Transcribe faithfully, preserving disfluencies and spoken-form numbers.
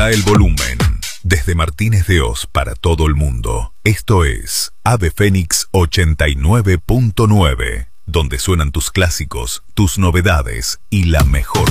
Subá el volumen. Desde Martínez de Oz para todo el mundo. Esto es Ave Fénix ochenta y nueve punto nueve, donde suenan tus clásicos, tus novedades y la mejor